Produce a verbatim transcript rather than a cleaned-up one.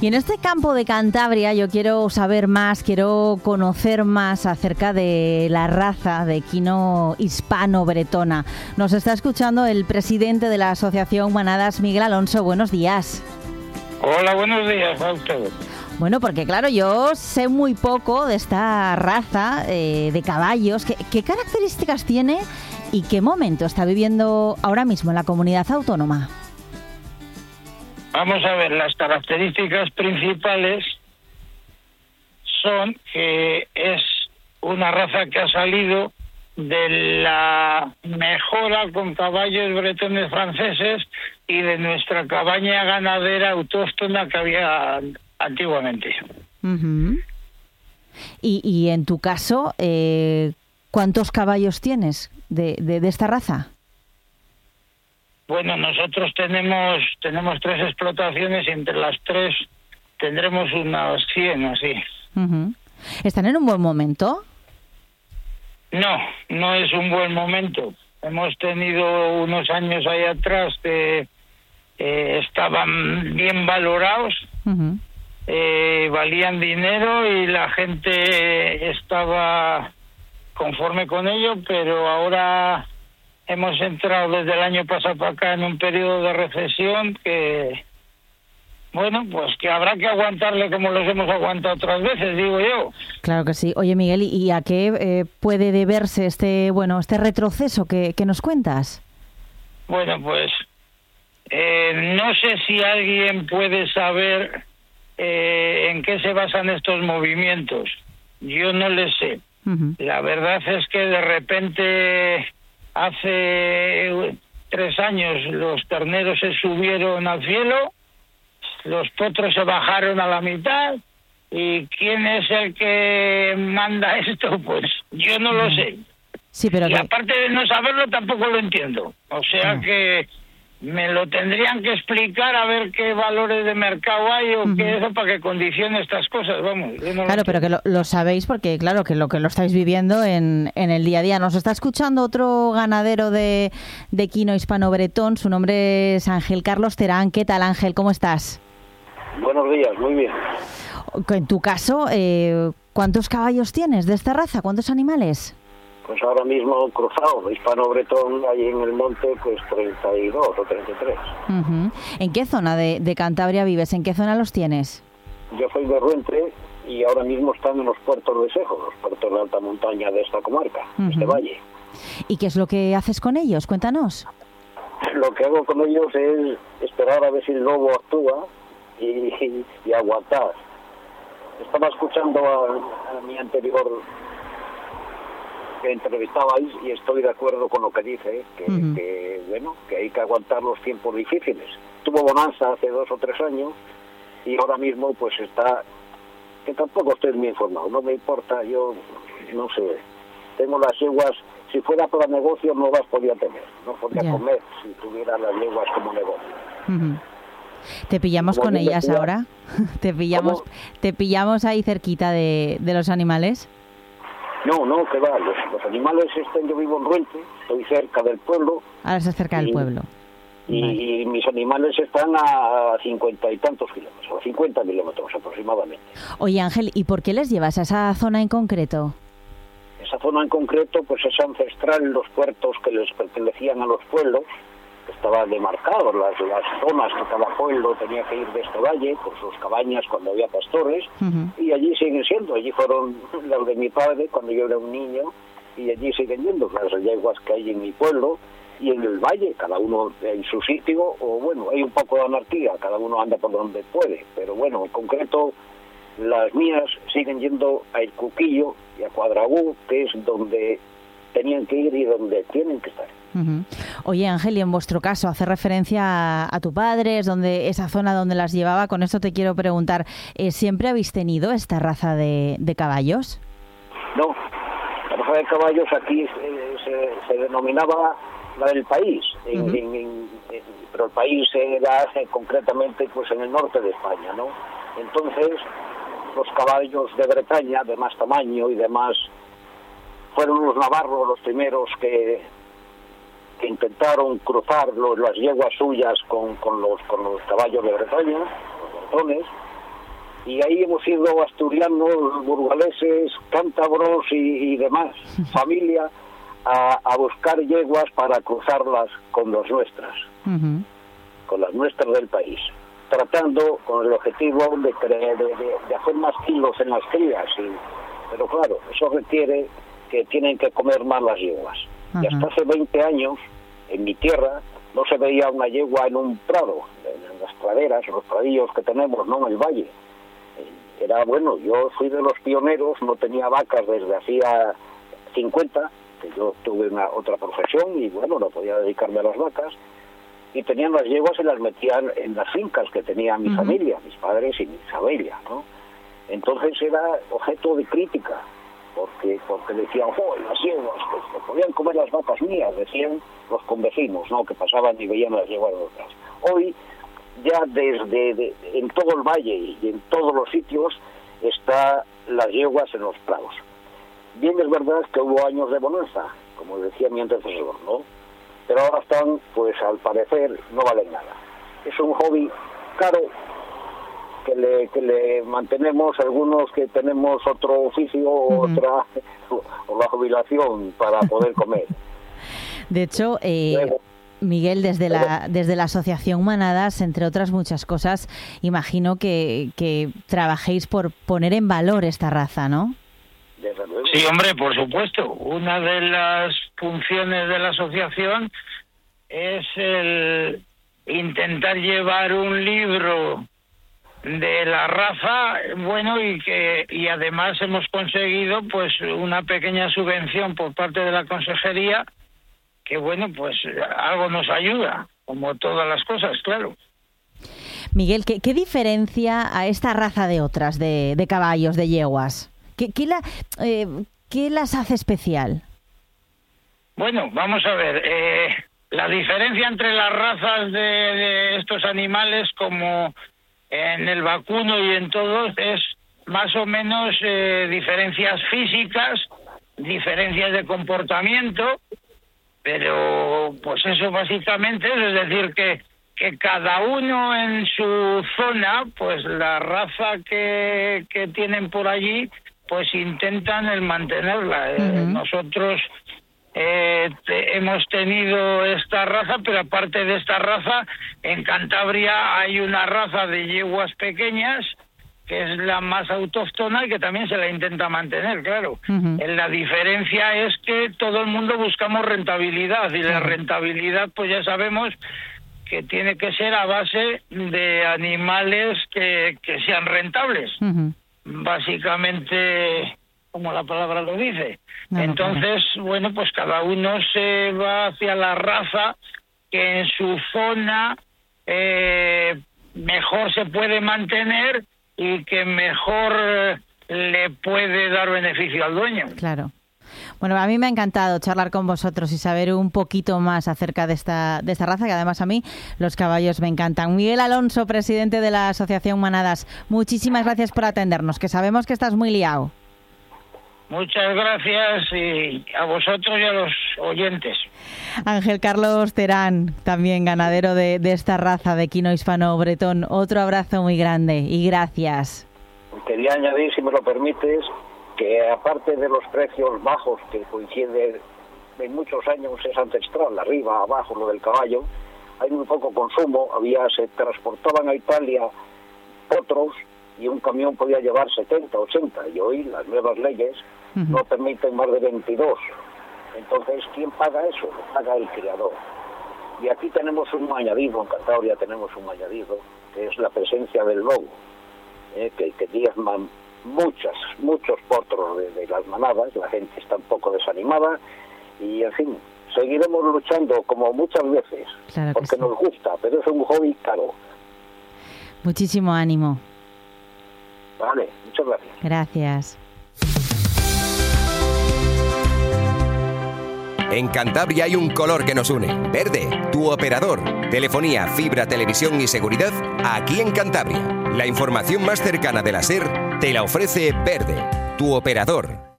Y en este campo de Cantabria yo quiero saber más, quiero conocer más acerca de la raza de equino hispano-bretona. Nos está escuchando el presidente de la Asociación Manadas, Miguel Alonso. Buenos días. Hola, buenos días, Fausto. Bueno, porque claro, yo sé muy poco de esta raza eh, de caballos. ¿Qué, ¿Qué características tiene y qué momento está viviendo ahora mismo en la comunidad autónoma? Vamos a ver, las características principales son que es una raza que ha salido de la mejora con caballos bretones franceses y de nuestra cabaña ganadera autóctona que había antiguamente. Uh-huh. Y, y en tu caso, eh, ¿cuántos caballos tienes de, de, de esta raza? Bueno, nosotros tenemos tenemos tres explotaciones y entre las tres tendremos unas cien, así. Uh-huh. ¿Están en un buen momento? No, no es un buen momento. Hemos tenido unos años ahí atrás que eh, estaban bien valorados, uh-huh. eh, valían dinero y la gente estaba conforme con ello, pero ahora hemos entrado desde el año pasado para acá en un periodo de recesión que, bueno, pues que habrá que aguantarle como los hemos aguantado otras veces, digo yo. Claro que sí. Oye, Miguel, ¿y a qué eh, puede deberse este, bueno, este retroceso que, que nos cuentas? Bueno, pues eh, no sé si alguien puede saber eh, en qué se basan estos movimientos. Yo no le sé. Uh-huh. La verdad es que de repente hace tres años los terneros se subieron al cielo, los potros se bajaron a la mitad, y ¿quién es el que manda esto? Pues yo no lo sé. Sí, pero y que... aparte de no saberlo tampoco lo entiendo. O sea ah. que me lo tendrían que explicar a ver qué valores de mercado hay o uh-huh. qué eso para que condicione estas cosas, vamos. No claro, pero que lo, lo sabéis porque, claro, que lo que lo estáis viviendo en, en el día a día. Nos está escuchando otro ganadero de, de equino hispano-bretón, su nombre es Ángel Carlos Terán. ¿Qué tal, Ángel? ¿Cómo estás? Buenos días, muy bien. En tu caso, eh, ¿cuántos caballos tienes de esta raza? ¿Cuántos animales? Pues ahora mismo cruzado, hispano-bretón, ahí en el monte, pues treinta y dos o treinta y tres. Uh-huh. ¿En qué zona de, de Cantabria vives? ¿En qué zona los tienes? Yo soy de Ruente y ahora mismo están en los puertos de Sejo, los puertos de alta montaña de esta comarca, uh-huh. de este valle. ¿Y qué es lo que haces con ellos? Cuéntanos. Lo que hago con ellos es esperar a ver si el lobo actúa y, y, y aguantar. Estaba escuchando a, a mi anterior que entrevistabais y estoy de acuerdo con lo que dice, que, uh-huh. que bueno, que hay que aguantar los tiempos difíciles. Tuvo bonanza hace dos o tres años y ahora mismo pues está, que tampoco estoy muy informado, no me importa, yo no sé, tengo las yeguas, si fuera para negocio no las podía tener, no podía yeah. comer si tuviera las yeguas como negocio. Uh-huh. ¿Te pillamos como con ellas decía, ahora? ¿Te pillamos ¿cómo? ¿Te pillamos ahí cerquita de, de los animales? No, no, que va, los, los animales están, yo vivo en Ruente, estoy cerca del pueblo. Ahora estás cerca y, del pueblo. Y, vale. y mis animales están a cincuenta y tantos kilómetros, a cincuenta kilómetros aproximadamente. Oye, Ángel, ¿y por qué les llevas a esa zona en concreto? Esa zona en concreto, pues es ancestral, los puertos que les pertenecían a los pueblos, estaban demarcados las, las zonas que cada pueblo tenía que ir de este valle, por sus cabañas cuando había pastores, uh-huh. y allí siguen siendo, allí fueron las de mi padre cuando yo era un niño, y allí siguen yendo las yeguas que hay en mi pueblo, y en el valle, cada uno en su sitio, o bueno, hay un poco de anarquía, cada uno anda por donde puede, pero bueno, en concreto, las mías siguen yendo a El Cuquillo y a Cuadragú, que es donde tenían que ir y donde tienen que estar. Uh-huh. Oye, Ángel, y en vuestro caso, hace referencia a, a tu padre, es donde esa zona donde las llevaba. Con esto te quiero preguntar, ¿eh, ¿siempre habéis tenido esta raza de, de caballos? No, la raza de caballos aquí eh, se, se denominaba la del país, en, uh-huh. en, en, en, pero el país era eh, concretamente pues en el norte de España, ¿no? Entonces, los caballos de Bretaña, de más tamaño y de más, fueron los navarros los primeros que que intentaron cruzar los, las yeguas suyas con, con los con los caballos de Bretaña, los bretones, y ahí hemos ido asturianos, burgaleses, cántabros y, y demás, familia, a, a buscar yeguas para cruzarlas con las nuestras, uh-huh. con las nuestras del país, tratando con el objetivo de, de, de, de hacer más kilos en las crías, y, pero claro, eso requiere que tienen que comer más las yeguas. Uh-huh. Y hasta hace veinte años, en mi tierra, no se veía una yegua en un prado, en las praderas, en los pradillos que tenemos, no en el valle. Era bueno, yo fui de los pioneros, no tenía vacas desde hacía cincuenta, que yo tuve una otra profesión y bueno, no podía dedicarme a las vacas, y tenían las yeguas y las metían en las fincas que tenía mi uh-huh. familia, mis padres y mi familia, ¿no? Entonces era objeto de crítica, porque porque decían, ¡oh, las yeguas, pues, pues podían comer las vacas mías!, decían los convecinos, ¿no?, que pasaban y veían las yeguas de otras. Hoy, ya desde de, en todo el valle y en todos los sitios, está las yeguas en los prados. Bien es verdad que hubo años de bonanza, como decía mi antecesor, ¿no?, pero ahora están, pues al parecer, no valen nada. Es un hobby caro, que le que le mantenemos algunos que tenemos otro oficio o uh-huh. otra o la jubilación para poder comer. De hecho, eh, Luego, Miguel, desde la desde la Asociación Manadas, entre otras muchas cosas, imagino que, que trabajéis por poner en valor esta raza, ¿no? Sí, hombre, por supuesto. Una de las funciones de la asociación es el intentar llevar un libro de la raza, bueno, y que y además hemos conseguido pues una pequeña subvención por parte de la consejería, que bueno, pues algo nos ayuda, como todas las cosas, claro. Miguel, ¿qué, qué diferencia a esta raza de otras, de, de caballos, de yeguas? ¿Qué, qué, la, eh, ¿Qué las hace especial? Bueno, vamos a ver, eh, la diferencia entre las razas de, de estos animales, como en el vacuno y en todos, es más o menos eh, diferencias físicas, diferencias de comportamiento, pero pues eso básicamente es, es decir, que, que cada uno en su zona, pues la raza que, que tienen por allí, pues intentan el mantenerla. Uh-huh. Eh, nosotros eh, te, hemos tenido esta raza, pero aparte de esta raza, en Cantabria hay una raza de yeguas pequeñas, que es la más autóctona y que también se la intenta mantener, claro. Uh-huh. La diferencia es que todo el mundo buscamos rentabilidad, y la rentabilidad, pues ya sabemos que tiene que ser a base de animales que, que sean rentables. Uh-huh. Básicamente, como la palabra lo dice. No, Entonces, no, no. bueno, pues cada uno se va hacia la raza que en su zona eh, mejor se puede mantener y que mejor le puede dar beneficio al dueño. Claro. Bueno, a mí me ha encantado charlar con vosotros y saber un poquito más acerca de esta de esta raza, que además a mí los caballos me encantan. Miguel Alonso, presidente de la Asociación Manadas, muchísimas gracias por atendernos, que sabemos que estás muy liado. Muchas gracias, y a vosotros y a los oyentes. Ángel Carlos Terán, también ganadero de, de esta raza de equino hispano-bretón, otro abrazo muy grande y gracias. Quería añadir, si me lo permites, que aparte de los precios bajos que coinciden en muchos años, es ancestral, arriba, abajo, lo del caballo, hay muy poco consumo. Había se transportaban a Italia otros y un camión podía llevar setenta, ochenta, y hoy las nuevas leyes uh-huh. no permiten más de veintidós. Entonces, ¿quién paga eso? Lo paga el criador. Y aquí tenemos un añadido, en Cantabria tenemos un añadido, que es la presencia del lobo, eh, que, que diezman muchas, muchos potros de, de las manadas. La gente está un poco desanimada y, en fin, seguiremos luchando como muchas veces, claro porque sí. nos gusta, pero es un hobby caro. Muchísimo ánimo. Vale, muchas gracias. Gracias. En Cantabria hay un color que nos une. Verde, tu operador. Telefonía, fibra, televisión y seguridad aquí en Cantabria. La información más cercana de la SER te la ofrece Verde, tu operador.